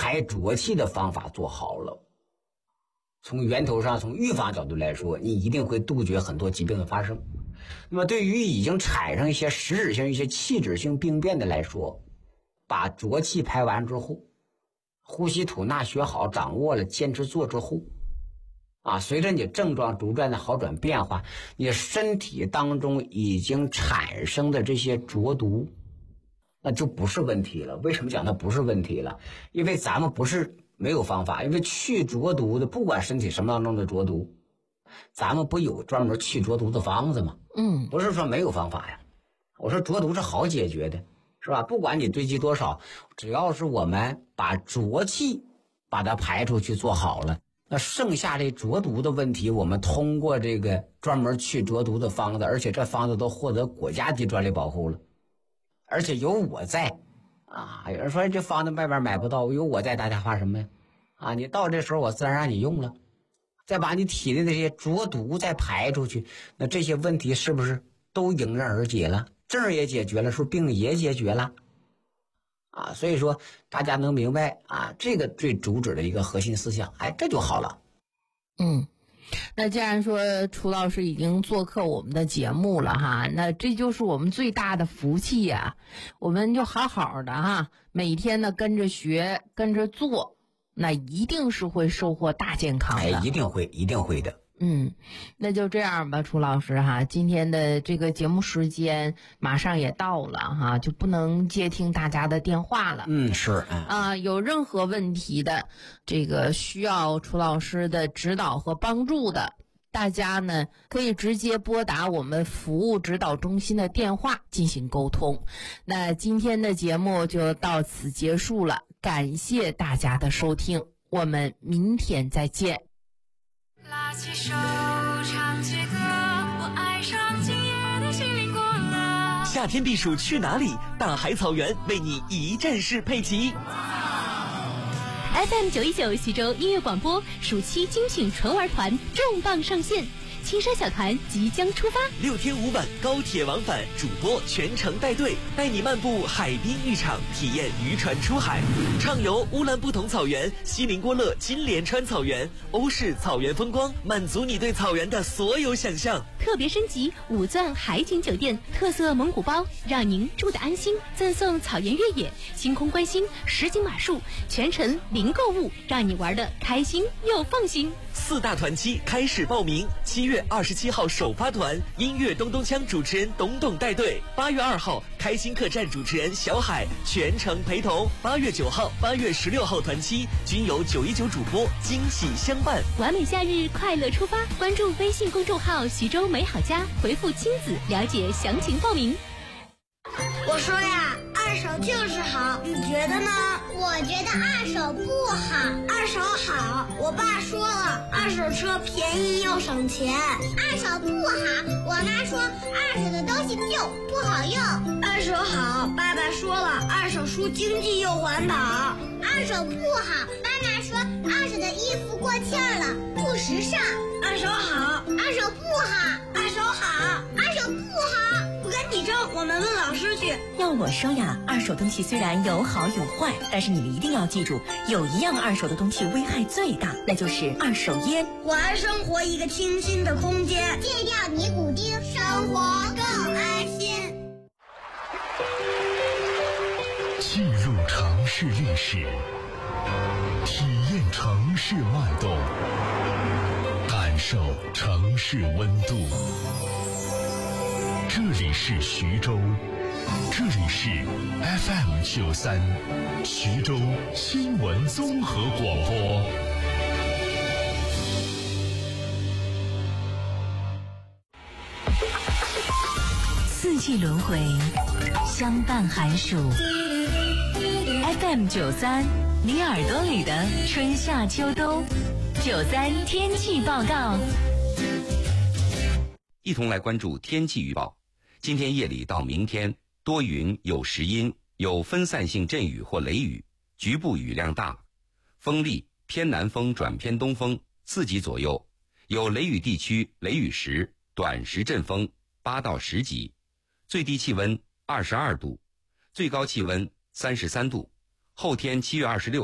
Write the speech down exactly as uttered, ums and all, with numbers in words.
排浊气的方法做好了，从源头上从预防角度来说，你一定会杜绝很多疾病的发生。那么对于已经产生一些实质性一些器质性病变的来说，把浊气排完之后，呼吸吐纳学好掌握了，坚持做之后啊，随着你症状逐渐的好转变化，你身体当中已经产生的这些浊毒那就不是问题了。为什么讲它不是问题了？因为咱们不是没有方法，因为去浊毒的不管身体什么当中的浊毒，咱们不有专门去浊毒的方子吗？ 嗯， 不是说没有方法呀。我说浊毒是好解决的，是吧？不管你堆积多少，只要是我们把浊气把它排出去做好了，那剩下这浊毒的问题，我们通过这个专门去浊毒的方子，而且这方子都获得国家级专利保护了，而且有我在啊。有人说这方子外边买不到，有我在，大家怕什么呀？啊，你到这时候我自然让你用了，再把你体内的这些浊毒再排出去，那这些问题是不是都迎刃而解了？症也解决了，是不是病也解决了？啊，所以说大家能明白啊，这个最主旨的一个核心思想，哎，这就好了。 嗯，那既然说楚老师已经做客我们的节目了哈，那这就是我们最大的福气呀、啊！我们就好好的哈，每天呢跟着学，跟着做，那一定是会收获大健康的。 哎，一定会，一定会的。 嗯，那就这样吧，楚老师哈，今天的这个节目时间马上也到了哈，就不能接听大家的电话了。 嗯，是啊、 呃，有任何问题的，这个需要楚老师的指导和帮助的，大家呢可以直接拨打我们服务指导中心的电话进行沟通。那今天的节目就到此结束了，感谢大家的收听，我们明天再见。 拉起手唱起歌，我爱上今夜的心灵过了。 夏天避暑去哪里？大海草原为你一站式配齐。 F M 九一九徐州音乐广播暑期精品纯玩团重磅上线，青山小团即将出发， 六天五晚高铁往返，主播全程带队，带你漫步海滨浴场，体验渔船出海，畅游乌兰布统草原、锡林郭勒金莲川草原、欧式草原风光，满足你对草原的所有想象。 特别升级五钻海景酒店特色蒙古包，让您住得安心，赠送草原越野、星空观星、实景马术，全程零购物，让你玩得开心又放心。 四大团期开始报名，七月二十七号首发团，音乐咚咚锵主持人董董带队；八月二号开心客栈主持人小海全程陪同；八月九号、八月十六号团期均有九一九主播惊喜相伴。 完美夏日，快乐出发！关注微信公众号徐州美好家，回复亲子了解详情报名。 我说呀，二手就是好，你觉得呢？ 我觉得二手不好。 二手好，我爸说了，二手车便宜又省钱。 二手不好，我妈说二手的东西旧不好用。 二手好，爸爸说了，二手书经济又环保。 二手不好，妈妈说二手的衣服过气儿了，不时尚。 二手好， 二手不好， 二手好， 二手不好。 不跟你争，我们问老师去。 要我说呀，二手东西虽然有好有坏，但是你们一定要记住，有一样二手的东西危害最大，那就是二手烟。 我爱生活一个清新的空间， 戒掉尼古丁，生活更安心。 记录城市历史，体验城市脉动，感受城市温度。这里是徐州，这里是 F M 九三，徐州新闻综合广播。 四季轮回，相伴寒暑。F M 九三，你耳朵里的春夏秋冬。九三天气报告。 一同来关注天气预报。今天夜里到明天多云有时阴，有分散性阵雨或雷雨，局部雨量大，风力偏南风转偏东风四级左右，有雷雨地区雷雨时短时阵风八到十级，最低气温二十二度，最高气温三十三度。后天七月二十六